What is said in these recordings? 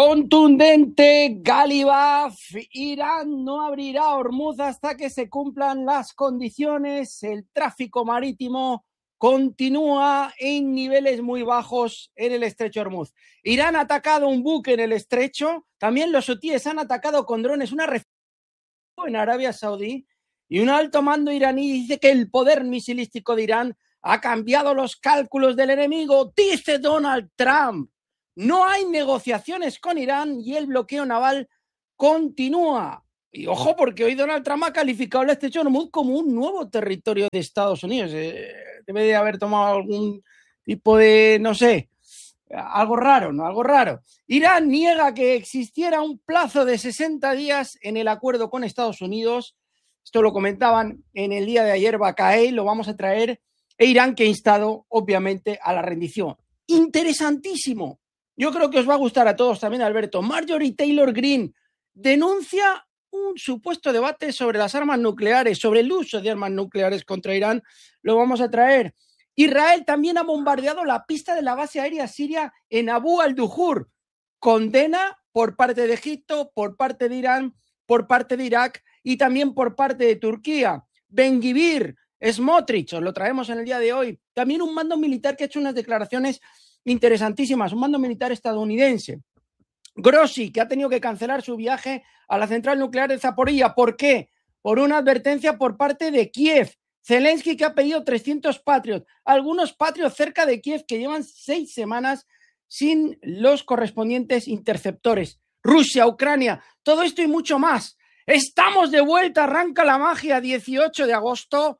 Contundente Galibaf, Irán no abrirá Hormuz hasta que se cumplan las condiciones. El tráfico marítimo continúa en niveles muy bajos en el estrecho de Hormuz. Irán ha atacado un buque en el estrecho, también los hutíes han atacado con drones una refinería en Arabia Saudí y un alto mando iraní dice que el poder misilístico de Irán ha cambiado los cálculos del enemigo, dice Donald Trump. No hay negociaciones con Irán y el bloqueo naval continúa. Y ojo, porque hoy Donald Trump ha calificado el estrecho de Hormuz como un nuevo territorio de Estados Unidos. Debe de haber tomado algún tipo de, no sé, algo raro, ¿no? Algo raro. Irán niega que existiera un plazo de 60 días en el acuerdo con Estados Unidos. Esto lo comentaban en el día de ayer Bakaei, lo vamos a traer. E Irán que ha instado, obviamente, a la rendición. Interesantísimo. Yo creo que os va a gustar a todos también, Alberto. Marjorie Taylor Greene denuncia un supuesto debate sobre las armas nucleares, sobre el uso de armas nucleares contra Irán. Lo vamos a traer. Israel también ha bombardeado la pista de la base aérea siria en Abu al-Duhur. Condena por parte de Egipto, por parte de Irán, por parte de Irak y también por parte de Turquía. Ben-Gvir, Smotrich, os lo traemos en el día de hoy. También un mando militar que ha hecho unas declaraciones interesantísimas, un mando militar estadounidense. Grossi, que ha tenido que cancelar su viaje a la central nuclear de Zaporilla. ¿Por qué? Por una advertencia por parte de Kiev. Zelensky, que ha pedido 300 Patriot. Algunos Patriot cerca de Kiev que llevan 6 semanas sin los correspondientes interceptores. Rusia, Ucrania, todo esto y mucho más. Estamos de vuelta, arranca la magia, 18 de agosto,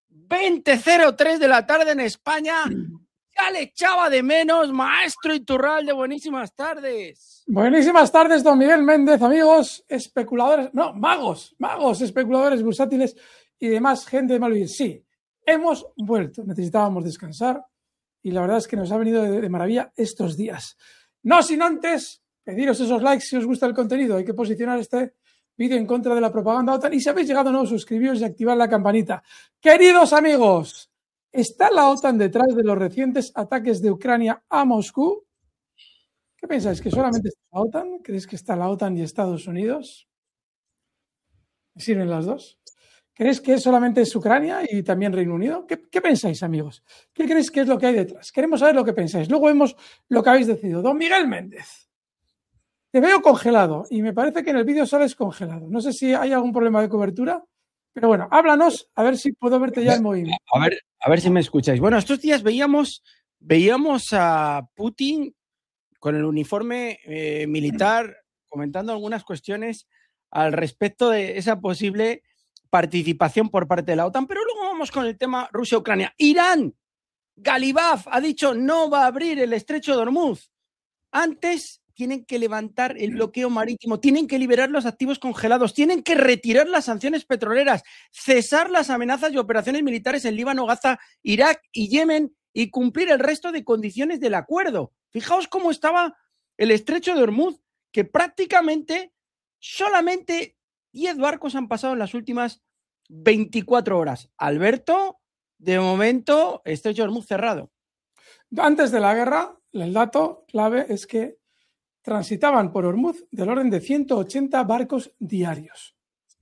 20:03 de la tarde en España. Ya le echaba de menos, maestro Iturralde, buenísimas tardes. Buenísimas tardes, don Miguel Méndez, amigos, especuladores, no, magos, especuladores bursátiles y demás gente de Malvivir. Sí, hemos vuelto, necesitábamos descansar y la verdad es que nos ha venido de maravilla estos días. No sin antes pediros esos likes si os gusta el contenido, hay que posicionar este vídeo en contra de la propaganda OTAN y si habéis llegado no, suscribiros y activar la campanita. Queridos amigos, ¿está la OTAN detrás de los recientes ataques de Ucrania a Moscú? ¿Qué pensáis? ¿Que solamente está la OTAN? ¿Creéis que está la OTAN y Estados Unidos? ¿Me sirven las dos? ¿Creéis que solamente es Ucrania y también Reino Unido? ¿Qué pensáis, amigos? ¿Qué creéis que es lo que hay detrás? Queremos saber lo que pensáis. Luego vemos lo que habéis decidido. Don Miguel Méndez, te veo congelado y me parece que en el vídeo sales congelado. No sé si hay algún problema de cobertura, pero bueno, háblanos a ver si puedo verte ya en movimiento. A ver si me escucháis. Bueno, estos días veíamos a Putin con el uniforme militar comentando algunas cuestiones al respecto de esa posible participación por parte de la OTAN, pero luego vamos con el tema Rusia-Ucrania. Irán, Galibaf ha dicho no va a abrir el estrecho de Hormuz. Antes tienen que levantar el bloqueo marítimo, tienen que liberar los activos congelados, tienen que retirar las sanciones petroleras, cesar las amenazas y operaciones militares en Líbano, Gaza, Irak y Yemen y cumplir el resto de condiciones del acuerdo. Fijaos cómo estaba el estrecho de Hormuz, que prácticamente solamente 10 barcos han pasado en las últimas 24 horas. Alberto, de momento, estrecho de Hormuz cerrado. Antes de la guerra, el dato clave es que transitaban por Hormuz del orden de 180 barcos diarios.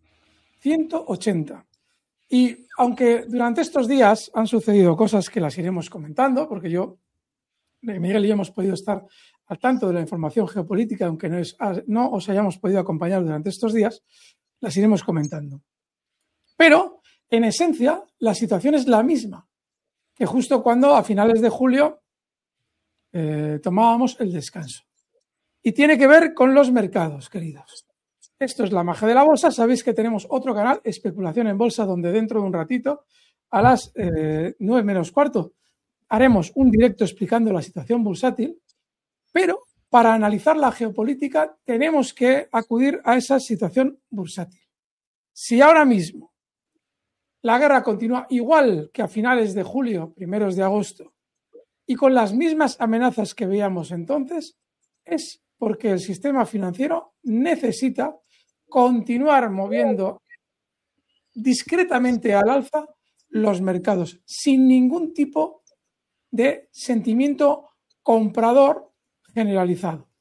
180. Y aunque durante estos días han sucedido cosas que las iremos comentando, porque Miguel y yo hemos podido estar al tanto de la información geopolítica, aunque no os hayamos podido acompañar durante estos días, las iremos comentando. Pero, en esencia, la situación es la misma que justo cuando a finales de julio tomábamos el descanso. Y tiene que ver con los mercados, queridos. Esto es la magia de la bolsa. Sabéis que tenemos otro canal, Especulación en Bolsa, donde dentro de un ratito, a las 9:45, haremos un directo explicando la situación bursátil, pero para analizar la geopolítica tenemos que acudir a esa situación bursátil. Si ahora mismo la guerra continúa igual que a finales de julio, primeros de agosto, y con las mismas amenazas que veíamos entonces, es porque el sistema financiero necesita continuar moviendo discretamente al alza los mercados, sin ningún tipo de sentimiento comprador generalizado.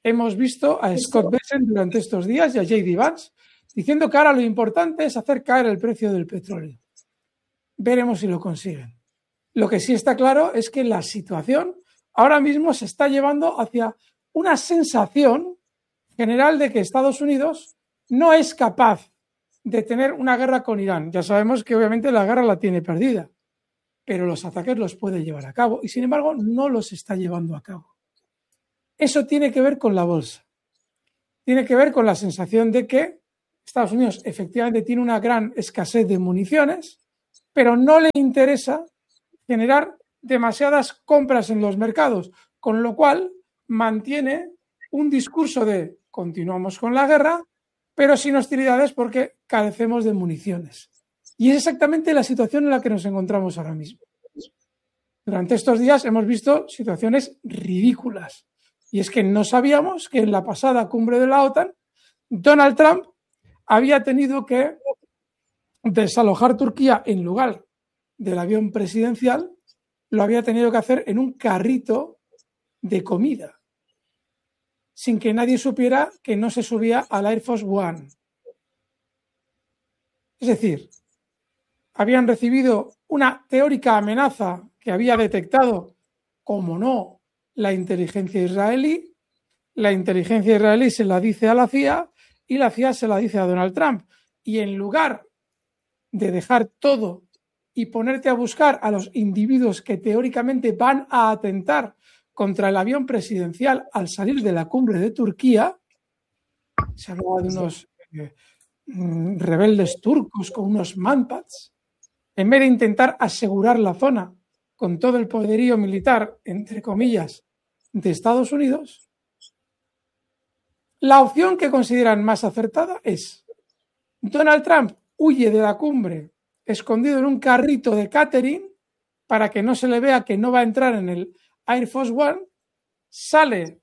hemos visto a Scott Bessent durante estos días y a J.D. Vance diciendo que ahora lo importante es hacer caer el precio del petróleo. Veremos si lo consiguen. Lo que sí está claro es que la situación ahora mismo se está llevando hacia una sensación general de que Estados Unidos no es capaz de tener una guerra con Irán. Ya sabemos que obviamente la guerra la tiene perdida, pero los ataques los puede llevar a cabo y sin embargo no los está llevando a cabo. Eso tiene que ver con la bolsa. Tiene que ver con la sensación de que Estados Unidos efectivamente tiene una gran escasez de municiones, pero no le interesa generar demasiadas compras en los mercados, con lo cual mantiene un discurso de continuamos con la guerra, pero sin hostilidades porque carecemos de municiones. Y es exactamente la situación en la que nos encontramos ahora mismo. Durante estos días hemos visto situaciones ridículas. Y es que no sabíamos que en la pasada cumbre de la OTAN, Donald Trump había tenido que desalojar Turquía en lugar del avión presidencial, lo había tenido que hacer en un carrito de comida, sin que nadie supiera que no se subía al Air Force One. Es decir, habían recibido una teórica amenaza que había detectado, como no, la inteligencia israelí. La inteligencia israelí se la dice a la CIA y la CIA se la dice a Donald Trump. Y en lugar de dejar todo y ponerte a buscar a los individuos que teóricamente van a atentar contra el avión presidencial al salir de la cumbre de Turquía, se hablaba de unos rebeldes turcos con unos manpads, en vez de intentar asegurar la zona con todo el poderío militar, entre comillas, de Estados Unidos, la opción que consideran más acertada es Donald Trump huye de la cumbre escondido en un carrito de catering para que no se le vea que no va a entrar en el Air Force One, sale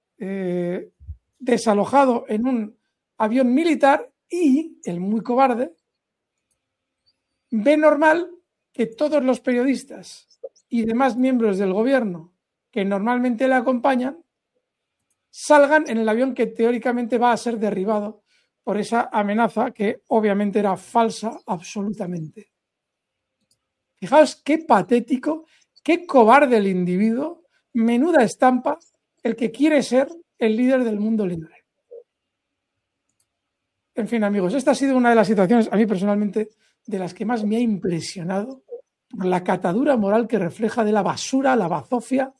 desalojado en un avión militar y, el muy cobarde, ve normal que todos los periodistas y demás miembros del gobierno que normalmente le acompañan salgan en el avión que teóricamente va a ser derribado por esa amenaza que obviamente era falsa absolutamente. Fijaos qué patético, qué cobarde el individuo, menuda estampa el que quiere ser el líder del mundo libre. En fin, amigos, esta ha sido una de las situaciones, a mí personalmente, de las que más me ha impresionado por la catadura moral que refleja de la basura, la bazofia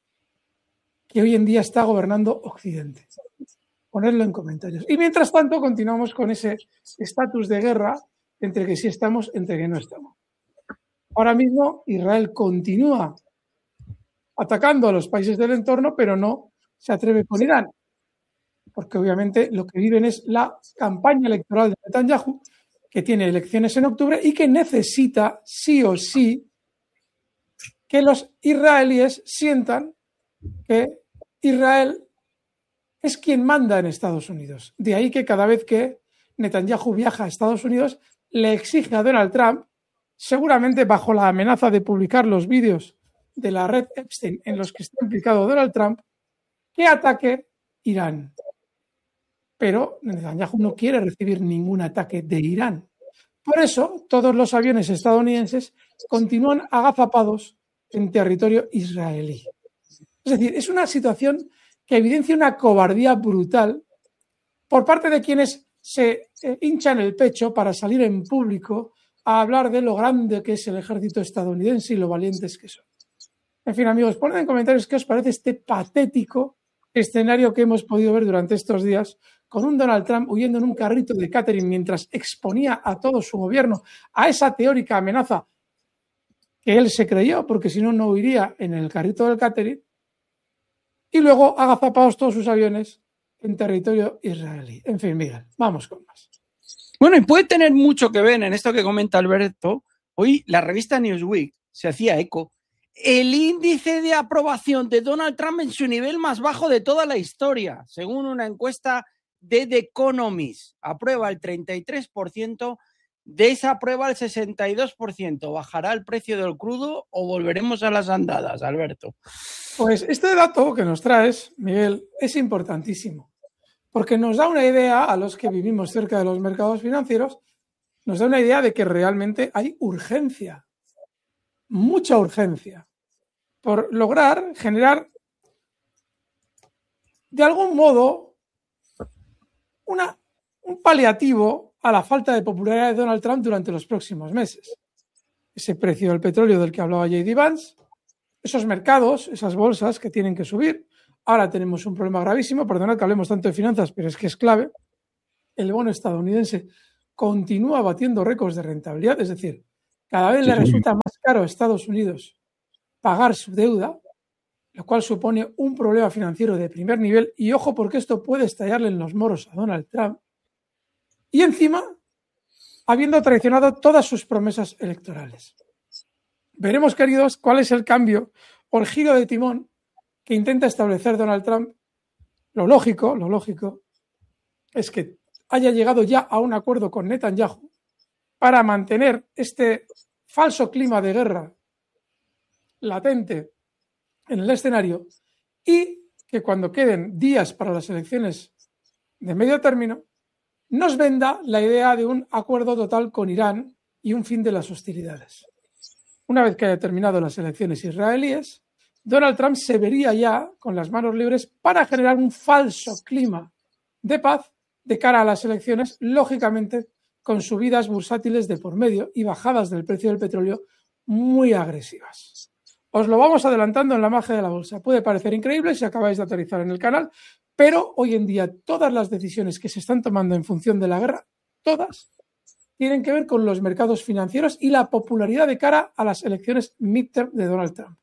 que hoy en día está gobernando Occidente. Ponedlo en comentarios. Y mientras tanto, continuamos con ese estatus de guerra entre que sí estamos, entre que no estamos. Ahora mismo Israel continúa atacando a los países del entorno, pero no se atreve con Irán, porque obviamente lo que viven es la campaña electoral de Netanyahu, que tiene elecciones en octubre y que necesita sí o sí que los israelíes sientan que Israel es quien manda en Estados Unidos. De ahí que cada vez que Netanyahu viaja a Estados Unidos le exige a Donald Trump, seguramente bajo la amenaza de publicar los vídeos de la red Epstein en los que está implicado Donald Trump, que ataque Irán. Pero Netanyahu no quiere recibir ningún ataque de Irán. Por eso, todos los aviones estadounidenses continúan agazapados en territorio israelí. Es decir, es una situación que evidencia una cobardía brutal por parte de quienes se hinchan el pecho para salir en público a hablar de lo grande que es el ejército estadounidense y lo valientes que son. En fin, amigos, poned en comentarios qué os parece este patético escenario que hemos podido ver durante estos días con un Donald Trump huyendo en un carrito de catering mientras exponía a todo su gobierno a esa teórica amenaza que él se creyó, porque si no, no huiría en el carrito del catering, y luego agazapados todos sus aviones en territorio israelí. En fin, Miguel, vamos con más. Bueno, y puede tener mucho que ver en esto que comenta Alberto. Hoy la revista Newsweek se hacía eco. El índice de aprobación de Donald Trump en su nivel más bajo de toda la historia, según una encuesta de The Economist. Aprueba el 33% desaprueba al 62%. ¿Bajará el precio del crudo o volveremos a las andadas, Alberto? Pues este dato que nos traes, Miguel, es importantísimo, porque nos da una idea a los que vivimos cerca de los mercados financieros, nos da una idea de que realmente hay urgencia, mucha urgencia, por lograr generar de algún modo un paliativo a la falta de popularidad de Donald Trump durante los próximos meses. Ese precio del petróleo del que hablaba J.D. Vance, esos mercados, esas bolsas que tienen que subir. Ahora tenemos un problema gravísimo, perdonad que hablemos tanto de finanzas, pero es que es clave. El bono estadounidense continúa batiendo récords de rentabilidad, es decir, cada vez le resulta más caro a Estados Unidos pagar su deuda, lo cual supone un problema financiero de primer nivel, y ojo porque esto puede estallarle en los moros a Donald Trump, y encima habiendo traicionado todas sus promesas electorales. Veremos, queridos, cuál es el cambio o el giro de timón que intenta establecer Donald Trump. Lo lógico es que haya llegado ya a un acuerdo con Netanyahu para mantener este falso clima de guerra latente en el escenario, y que cuando queden días para las elecciones de medio término nos venda la idea de un acuerdo total con Irán y un fin de las hostilidades. Una vez que haya terminado las elecciones israelíes, Donald Trump se vería ya con las manos libres para generar un falso clima de paz de cara a las elecciones, lógicamente con subidas bursátiles de por medio y bajadas del precio del petróleo muy agresivas. Os lo vamos adelantando en la magia de la bolsa. Puede parecer increíble si acabáis de aterrizar en el canal, pero hoy en día todas las decisiones que se están tomando en función de la guerra, todas, tienen que ver con los mercados financieros y la popularidad de cara a las elecciones midterm de Donald Trump.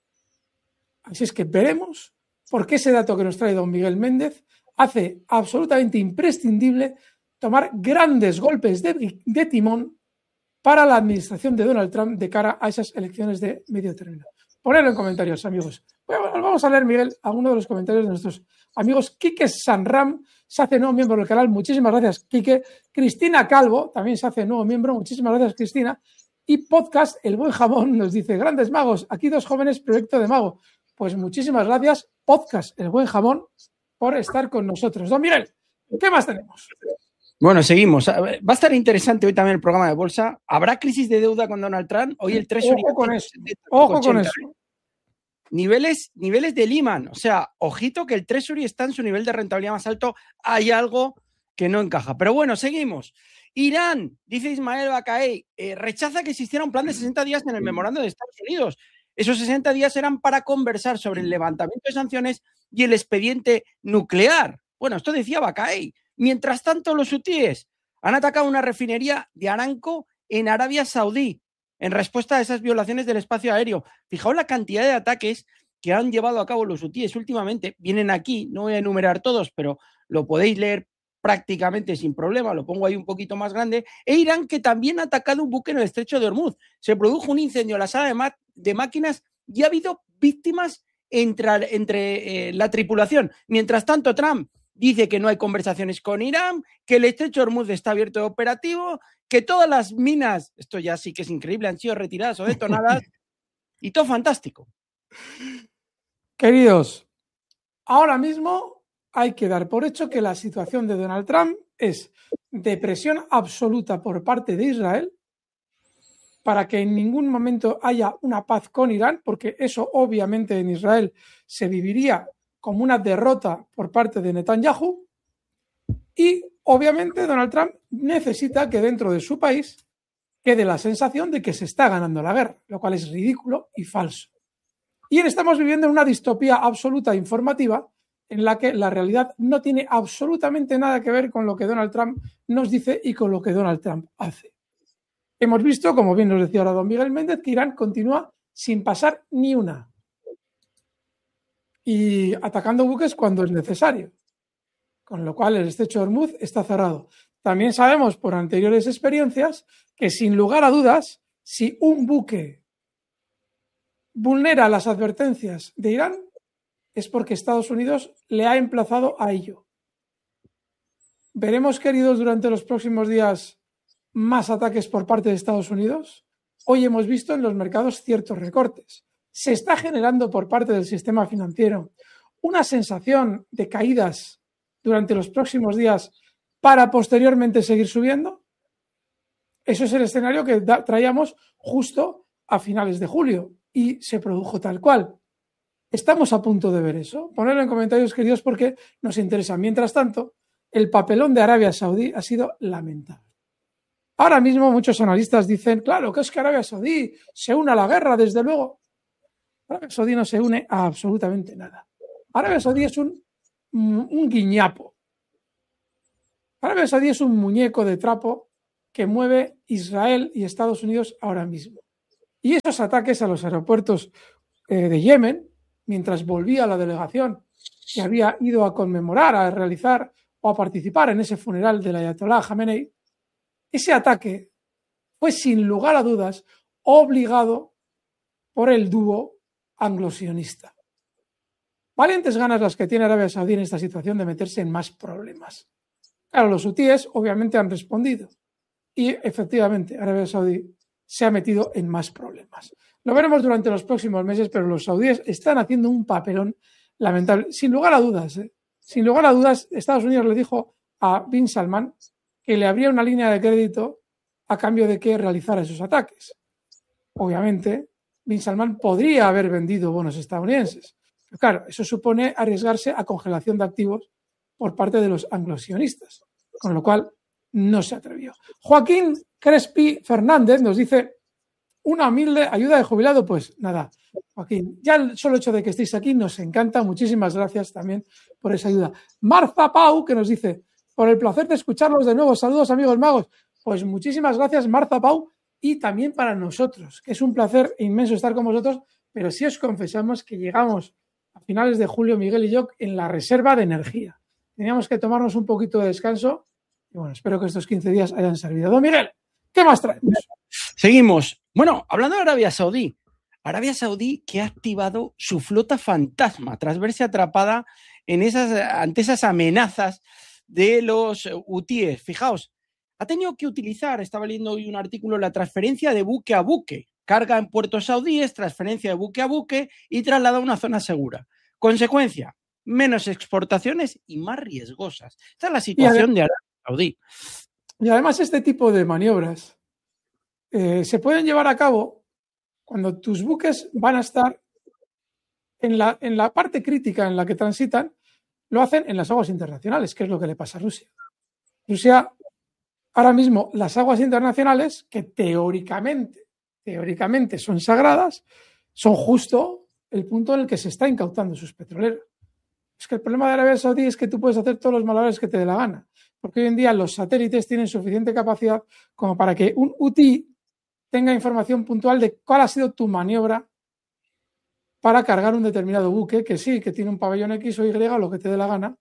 Así es que veremos por qué ese dato que nos trae don Miguel Méndez hace absolutamente imprescindible tomar grandes golpes de timón para la administración de Donald Trump de cara a esas elecciones de medio término. Ponedlo en comentarios, amigos. Bueno, vamos a leer, Miguel, alguno de los comentarios de nuestros amigos. Quique Sanram se hace nuevo miembro del canal. Muchísimas gracias, Quique. Cristina Calvo también se hace nuevo miembro. Muchísimas gracias, Cristina. Y Podcast El Buen Jamón nos dice: grandes magos, aquí dos jóvenes, proyecto de mago. Pues muchísimas gracias, Podcast El Buen Jamón, por estar con nosotros. Don Miguel, ¿qué más tenemos? Bueno, seguimos. Va a estar interesante hoy también el programa de bolsa. ¿Habrá crisis de deuda con Donald Trump? Hoy el Treasury... Ojo con eso. Ojo con eso. Niveles de Lehman. O sea, ojito que el Treasury está en su nivel de rentabilidad más alto. Hay algo que no encaja. Pero bueno, seguimos. Irán, dice Ismael Bakaei, rechaza que existiera un plan de 60 días en el memorando de Estados Unidos. Esos 60 días eran para conversar sobre el levantamiento de sanciones y el expediente nuclear. Bueno, esto decía Bakaei. Mientras tanto, los hutíes han atacado una refinería de Aramco en Arabia Saudí en respuesta a esas violaciones del espacio aéreo. Fijaos la cantidad de ataques que han llevado a cabo los hutíes últimamente. Vienen aquí, no voy a enumerar todos, pero lo podéis leer prácticamente sin problema, lo pongo ahí un poquito más grande. E Irán, que también ha atacado un buque en el estrecho de Hormuz. Se produjo un incendio en la sala de máquinas y ha habido víctimas entre la tripulación. Mientras tanto, Trump dice que no hay conversaciones con Irán, que el estrecho de Hormuz está abierto de operativo, que todas las minas, esto ya sí que es increíble, han sido retiradas o detonadas y todo fantástico. Queridos, ahora mismo hay que dar por hecho que la situación de Donald Trump es de presión absoluta por parte de Israel para que en ningún momento haya una paz con Irán, porque eso obviamente en Israel se viviría como una derrota por parte de Netanyahu, y obviamente Donald Trump necesita que dentro de su país quede la sensación de que se está ganando la guerra, lo cual es ridículo y falso. Y estamos viviendo en una distopía absoluta informativa en la que la realidad no tiene absolutamente nada que ver con lo que Donald Trump nos dice y con lo que Donald Trump hace. Hemos visto, como bien nos decía ahora don Miguel Méndez, que Irán continúa sin pasar ni una y atacando buques cuando es necesario, con lo cual el estrecho de Hormuz está cerrado. También sabemos por anteriores experiencias que, sin lugar a dudas, si un buque vulnera las advertencias de Irán es porque Estados Unidos le ha emplazado a ello. Veremos, queridos, durante los próximos días más ataques por parte de Estados Unidos. Hoy hemos visto en los mercados ciertos recortes. Se está generando por parte del sistema financiero una sensación de caídas durante los próximos días para posteriormente seguir subiendo. Eso es el escenario que traíamos justo a finales de julio y se produjo tal cual. Estamos a punto de ver eso. Ponedlo en comentarios, queridos, porque nos interesa. Mientras tanto, el papelón de Arabia Saudí ha sido lamentable. Ahora mismo muchos analistas dicen, claro, que es que Arabia Saudí se une a la guerra, desde luego. Arabia Saudí no se une a absolutamente nada. Arabia Saudí es un guiñapo. Arabia Saudí es un muñeco de trapo que mueve Israel y Estados Unidos ahora mismo. Y esos ataques a los aeropuertos de Yemen, mientras volvía la delegación que había ido a conmemorar, a realizar o a participar en ese funeral del Ayatolá Jamenei, ese ataque fue sin lugar a dudas obligado por el dúo anglo-sionista. Valientes ganas las que tiene Arabia Saudí en esta situación de meterse en más problemas. Claro, los hutíes obviamente han respondido y efectivamente Arabia Saudí se ha metido en más problemas. Lo veremos durante los próximos meses, pero los saudíes están haciendo un papelón lamentable. Sin lugar a dudas, sin lugar a dudas, Estados Unidos le dijo a Bin Salman que le abría una línea de crédito a cambio de que realizara esos ataques. Obviamente, Bin Salman podría haber vendido bonos estadounidenses. Pero claro, eso supone arriesgarse a congelación de activos por parte de los anglosionistas, con lo cual no se atrevió. Joaquín Crespi Fernández nos dice, una humilde ayuda de jubilado. Pues nada, Joaquín, ya el solo hecho de que estéis aquí nos encanta. Muchísimas gracias también por esa ayuda. Marza Pau, que nos dice, por el placer de escucharlos de nuevo. Saludos, amigos magos. Pues muchísimas gracias, Marza Pau, y también para nosotros, que es un placer inmenso estar con vosotros, pero sí os confesamos que llegamos a finales de julio, Miguel y yo, en la reserva de energía. Teníamos que tomarnos un poquito de descanso y bueno, espero que estos 15 días hayan servido. Don Miguel, ¿qué más traemos? Seguimos. Bueno, hablando de Arabia Saudí que ha activado su flota fantasma tras verse atrapada ante esas amenazas de los hutíes. Fijaos, ha tenido que utilizar, estaba leyendo hoy un artículo, la transferencia de buque a buque. Carga en puertos saudíes, transferencia de buque a buque y traslada a una zona segura. Consecuencia, menos exportaciones y más riesgosas. Esta es la situación de Arabia Saudí. Y además este tipo de maniobras se pueden llevar a cabo cuando tus buques van a estar en la parte crítica en la que transitan, lo hacen en las aguas internacionales, que es lo que le pasa a Rusia. Rusia, ahora mismo, las aguas internacionales, que teóricamente son sagradas, son justo el punto en el que se está incautando sus petroleros. Es que el problema de Arabia Saudí es que tú puedes hacer todos los malabares que te dé la gana, porque hoy en día los satélites tienen suficiente capacidad como para que un hutí tenga información puntual de cuál ha sido tu maniobra para cargar un determinado buque, que sí, que tiene un pabellón X o Y o lo que te dé la gana,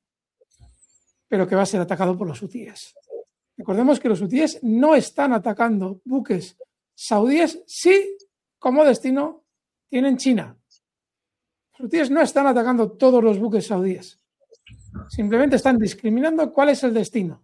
pero que va a ser atacado por los hutíes. Recordemos que los hutíes no están atacando buques saudíes, sí, como destino tienen China. Los hutíes no están atacando todos los buques saudíes. Simplemente están discriminando cuál es el destino.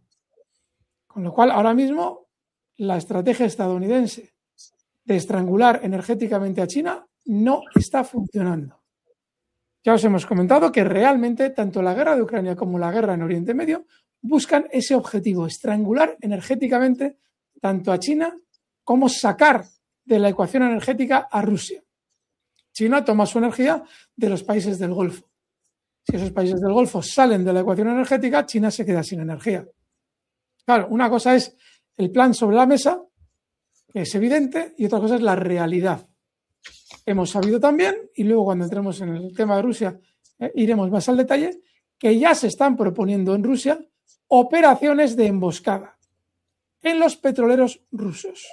Con lo cual, ahora mismo, la estrategia estadounidense de estrangular energéticamente a China no está funcionando. Ya os hemos comentado que realmente tanto la guerra de Ucrania como la guerra en Oriente Medio buscan ese objetivo, estrangular energéticamente tanto a China como sacar de la ecuación energética a Rusia. China toma su energía de los países del Golfo. Si esos países del Golfo salen de la ecuación energética, China se queda sin energía. Claro, una cosa es el plan sobre la mesa, que es evidente, y otra cosa es la realidad. Hemos sabido también, y luego cuando entremos en el tema de Rusia iremos más al detalle, que ya se están proponiendo en Rusia operaciones de emboscada en los petroleros rusos.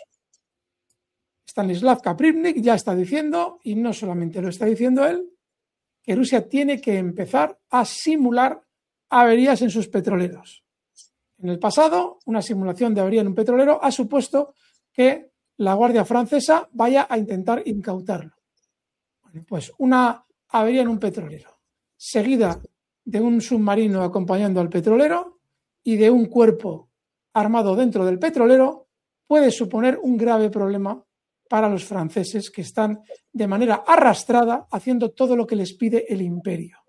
Stanislav Kaprivnik ya está diciendo, y no solamente lo está diciendo él, que Rusia tiene que empezar a simular averías en sus petroleros. En el pasado, una simulación de avería en un petrolero ha supuesto que la Guardia Francesa vaya a intentar incautarlo. Bueno, pues una avería en un petrolero, seguida de un submarino acompañando al petrolero y de un cuerpo armado dentro del petrolero puede suponer un grave problema para los franceses, que están de manera arrastrada haciendo todo lo que les pide el imperio.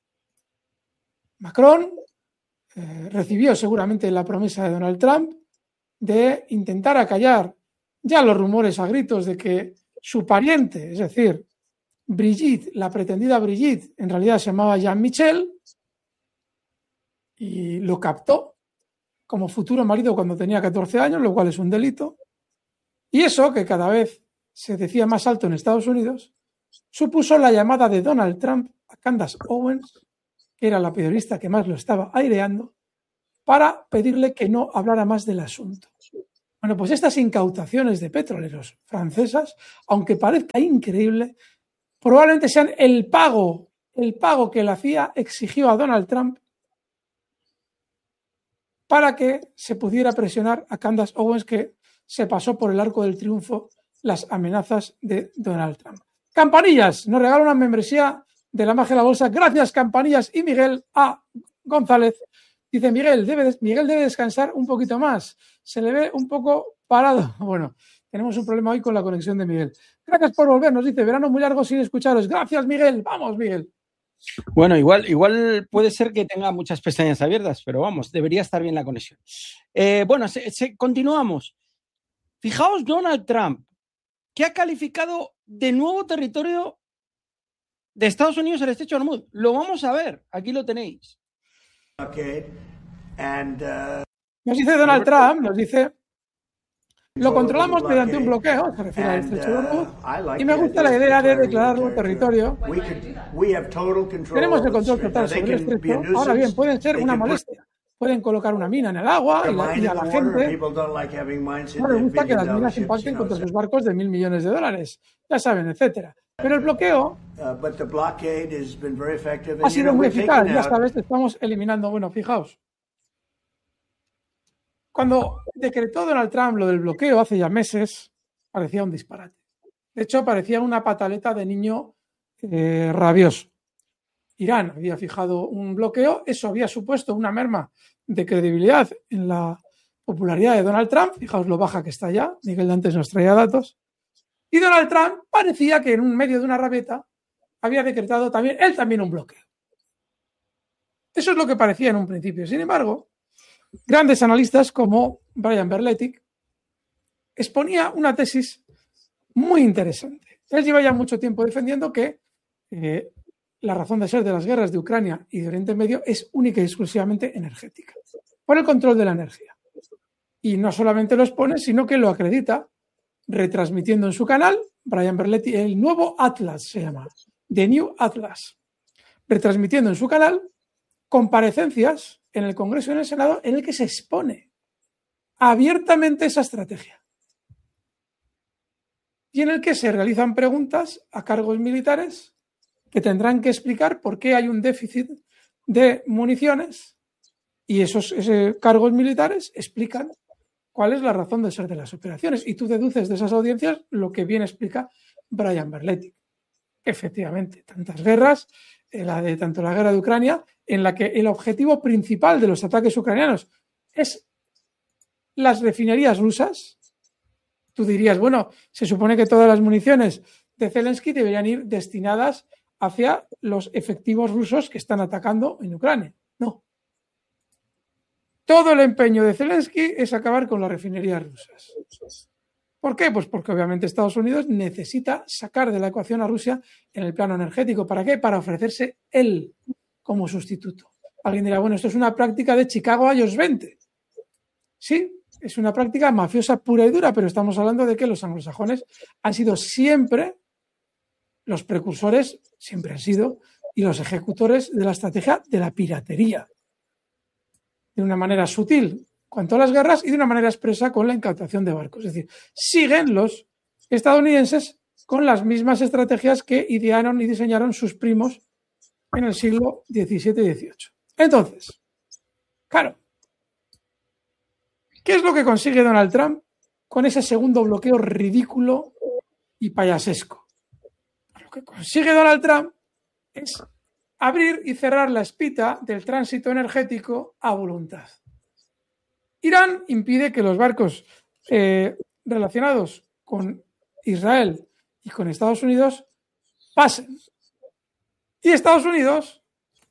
Macron recibió seguramente la promesa de Donald Trump de intentar acallar ya los rumores a gritos de que su pariente, es decir, Brigitte, la pretendida Brigitte, en realidad se llamaba Jean-Michel, y lo captó como futuro marido cuando tenía 14 años, lo cual es un delito. Y eso, que cada vez se decía más alto en Estados Unidos, supuso la llamada de Donald Trump a Candace Owens, que era la periodista que más lo estaba aireando, para pedirle que no hablara más del asunto. Bueno, pues estas incautaciones de petroleros francesas, aunque parezca increíble, probablemente sean el pago que la CIA exigió a Donald Trump para que se pudiera presionar a Candace Owens, que se pasó por el arco del triunfo las amenazas de Donald Trump. Campanillas, nos regala una membresía de la magia de la bolsa. Gracias, Campanillas y Miguel A. González. Dice, Miguel debe descansar un poquito más. Se le ve un poco parado. Bueno, tenemos un problema hoy con la conexión de Miguel. Gracias por volver, nos dice, verano muy largo sin escucharos. Gracias, Miguel. Vamos, Miguel. Bueno, igual puede ser que tenga muchas pestañas abiertas, pero vamos, debería estar bien la conexión. Bueno, continuamos. Fijaos, Donald Trump, que ha calificado de nuevo territorio de Estados Unidos el estrecho de Hormuz. Lo vamos a ver, aquí lo tenéis. Nos dice Donald Trump, nos dice, lo controlamos mediante un bloqueo, se refiere al estrecho de Hormuz, y me gusta la idea de declararlo territorio. Tenemos el control total sobre el estrecho. Ahora bien, pueden ser una molestia. Pueden colocar una mina en el agua y a la gente no le gusta que las minas impacten contra sus barcos de $1.000 millones. Ya saben, etcétera. Pero el bloqueo ha sido muy eficaz. Ya sabes, estamos eliminando. Bueno, fijaos. Cuando decretó Donald Trump lo del bloqueo hace ya meses, parecía un disparate. De hecho, parecía una pataleta de niño rabioso. Irán había fijado un bloqueo, eso había supuesto una merma de credibilidad en la popularidad de Donald Trump. Fijaos lo baja que está ya. Miguel de antes nos traía datos. Y Donald Trump parecía que en un medio de una rabieta había decretado él también un bloqueo. Eso es lo que parecía en un principio. Sin embargo, grandes analistas como Brian Berletic exponía una tesis muy interesante. Él lleva ya mucho tiempo defendiendo que la razón de ser de las guerras de Ucrania y de Oriente Medio es única y exclusivamente energética, por el control de la energía. Y no solamente lo expone, sino que lo acredita retransmitiendo en su canal, Brian Berletic, el nuevo Atlas se llama, The New Atlas, retransmitiendo en su canal comparecencias en el Congreso y en el Senado en el que se expone abiertamente esa estrategia y en el que se realizan preguntas a cargos militares que tendrán que explicar por qué hay un déficit de municiones y esos cargos militares explican cuál es la razón de ser de las operaciones. Y tú deduces de esas audiencias lo que bien explica Brian Berletic. Efectivamente, tantas guerras, tanto la guerra de Ucrania, en la que el objetivo principal de los ataques ucranianos es las refinerías rusas. Tú dirías, bueno, se supone que todas las municiones de Zelensky deberían ir destinadas hacia los efectivos rusos que están atacando en Ucrania. No. Todo el empeño de Zelensky es acabar con las refinerías rusas. ¿Por qué? Pues porque obviamente Estados Unidos necesita sacar de la ecuación a Rusia en el plano energético. ¿Para qué? Para ofrecerse él como sustituto. Alguien dirá, bueno, esto es una práctica de Chicago años 20. Sí, es una práctica mafiosa pura y dura, pero estamos hablando de que los anglosajones han sido siempre los precursores, siempre han sido, y los ejecutores de la estrategia de la piratería. De una manera sutil cuanto a las guerras y de una manera expresa con la incautación de barcos. Es decir, siguen los estadounidenses con las mismas estrategias que idearon y diseñaron sus primos en el siglo XVII y XVIII. Entonces, claro, ¿qué es lo que consigue Donald Trump con ese segundo bloqueo ridículo y payasesco? Lo que consigue Donald Trump es abrir y cerrar la espita del tránsito energético a voluntad. Irán impide que los barcos relacionados con Israel y con Estados Unidos pasen. Y Estados Unidos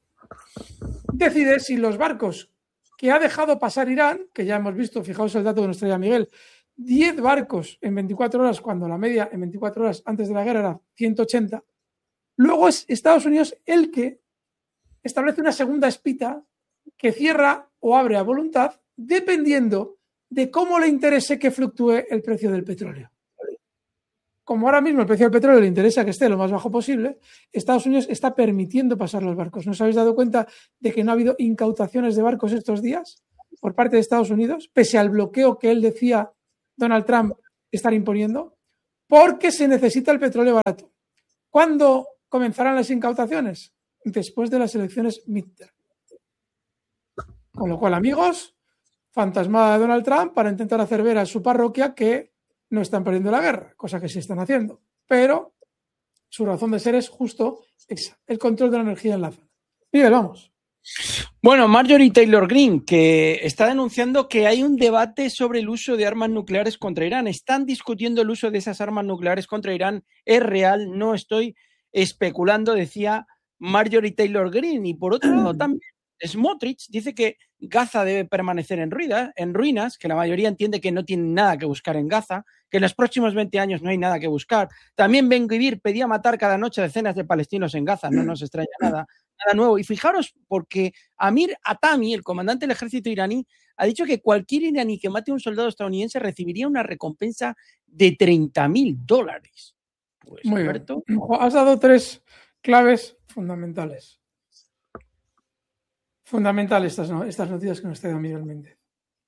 decide si los barcos que ha dejado pasar Irán, que ya hemos visto, fijaos el dato que nos traía Miguel, 10 barcos en 24 horas, cuando la media en 24 horas antes de la guerra era 180. Luego es Estados Unidos el que establece una segunda espita que cierra o abre a voluntad dependiendo de cómo le interese que fluctúe el precio del petróleo. Como ahora mismo el precio del petróleo le interesa que esté lo más bajo posible, Estados Unidos está permitiendo pasar los barcos. ¿No os habéis dado cuenta de que no ha habido incautaciones de barcos estos días por parte de Estados Unidos, pese al bloqueo que él decía Donald Trump estar imponiendo? Porque se necesita el petróleo barato. ¿Cuándo comenzarán las incautaciones? Después de las elecciones midterm. Con lo cual, amigos, fantasmada de Donald Trump para intentar hacer ver a su parroquia que no están perdiendo la guerra, cosa que sí están haciendo. Pero su razón de ser es justo esa, el control de la energía en la zona. Miguel, vamos. Bueno, Marjorie Taylor Greene, que está denunciando que hay un debate sobre el uso de armas nucleares contra Irán. Están discutiendo el uso de esas armas nucleares contra Irán. Es real, no estoy especulando, decía Marjorie Taylor Greene. Y por otro lado también Smotrich dice que Gaza debe permanecer en ruinas, que la mayoría entiende que no tiene nada que buscar en Gaza, que en los próximos 20 años no hay nada que buscar. También Ben-Gvir pedía matar cada noche decenas de palestinos en Gaza, no nos extraña nada nuevo. Y fijaros, porque Amir Hatami, el comandante del ejército iraní, ha dicho que cualquier iraní que mate a un soldado estadounidense recibiría una recompensa de $30,000. Pues, muy Alberto, bien. Has dado 3 claves fundamentales. Fundamentales estas noticias que nos trae Miguel Méndez.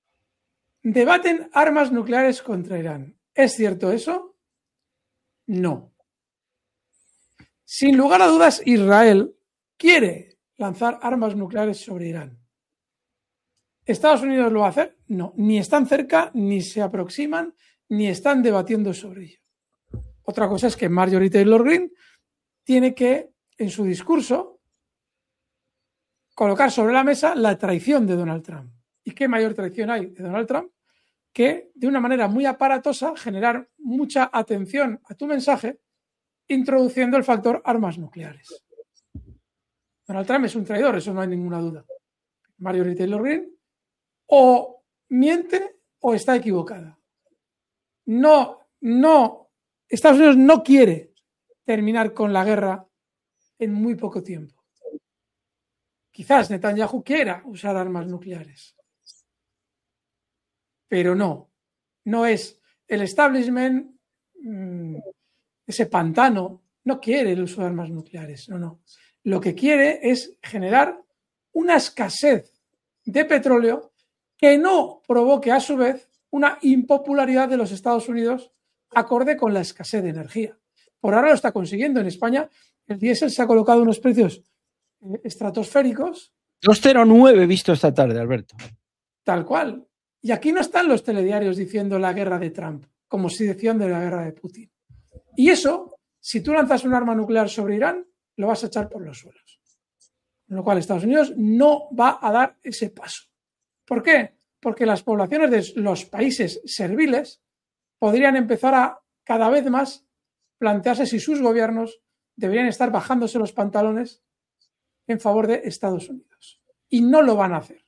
Debaten armas nucleares contra Irán. ¿Es cierto eso? No. Sin lugar a dudas, Israel quiere lanzar armas nucleares sobre Irán. ¿Estados Unidos lo va a hacer? No. Ni están cerca, ni se aproximan, ni están debatiendo sobre ello. Otra cosa es que Marjorie Taylor Greene tiene que, en su discurso, colocar sobre la mesa la traición de Donald Trump. ¿Y qué mayor traición hay de Donald Trump que, de una manera muy aparatosa, generar mucha atención a tu mensaje introduciendo el factor armas nucleares? Donald Trump es un traidor, eso no hay ninguna duda. Marjorie Taylor Greene o miente o está equivocada. No, Estados Unidos no quiere terminar con la guerra en muy poco tiempo. Quizás Netanyahu quiera usar armas nucleares, pero no es el establishment, ese pantano, no quiere el uso de armas nucleares, no. Lo que quiere es generar una escasez de petróleo que no provoque a su vez una impopularidad de los Estados Unidos acorde con la escasez de energía. Por ahora lo está consiguiendo. En España el diésel se ha colocado unos precios estratosféricos. 2,09 visto esta tarde, Alberto. Tal cual. Y aquí no están los telediarios diciendo la guerra de Trump, como si decían de la guerra de Putin. Y eso, si tú lanzas un arma nuclear sobre Irán, lo vas a echar por los suelos. Con lo cual Estados Unidos no va a dar ese paso. ¿Por qué? Porque las poblaciones de los países serviles podrían empezar a cada vez más plantearse si sus gobiernos deberían estar bajándose los pantalones en favor de Estados Unidos. Y no lo van a hacer.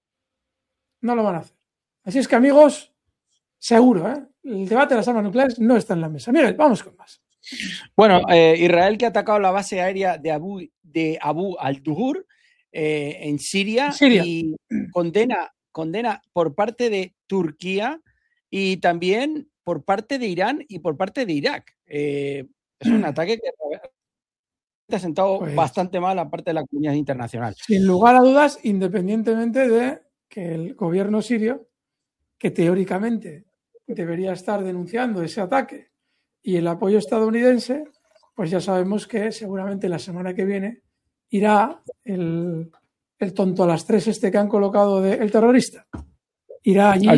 No lo van a hacer. Así es que, amigos, seguro, el debate de las armas nucleares no está en la mesa. Miguel, vamos con más. Bueno, Israel, que ha atacado la base aérea de Abu al-Duhur en Siria y condena por parte de Turquía y también por parte de Irán y por parte de Irak. Es un ataque que ha sentado bastante mal a parte de la comunidad internacional. Sin lugar a dudas, independientemente de que el gobierno sirio, que teóricamente debería estar denunciando ese ataque y el apoyo estadounidense, pues ya sabemos que seguramente la semana que viene irá el tonto a las 3 que han colocado el terrorista. Irá allí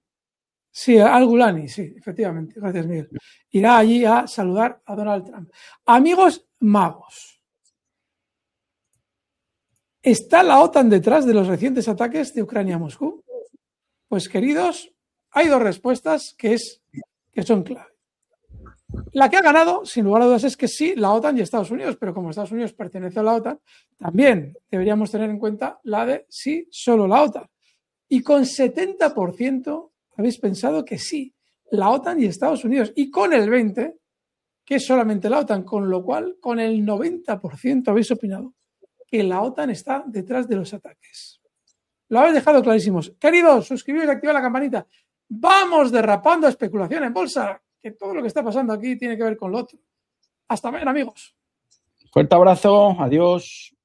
al-Gulani, sí, efectivamente. Gracias, Miguel. Irá allí a saludar a Donald Trump. Amigos magos, ¿está la OTAN detrás de los recientes ataques de Ucrania a Moscú? Pues, queridos, hay dos respuestas que son clave. La que ha ganado, sin lugar a dudas, es que sí, la OTAN y Estados Unidos, pero como Estados Unidos pertenece a la OTAN, también deberíamos tener en cuenta la de sí, solo la OTAN. Y con 70% habéis pensado que sí, la OTAN y Estados Unidos. Y con el 20%, que es solamente la OTAN, con lo cual, con el 90% habéis opinado que la OTAN está detrás de los ataques. Lo habéis dejado clarísimos. Queridos, suscribiros y activad la campanita. Vamos derrapando a especulación en bolsa, que todo lo que está pasando aquí tiene que ver con lo otro. Hasta mañana, amigos. Fuerte abrazo, adiós.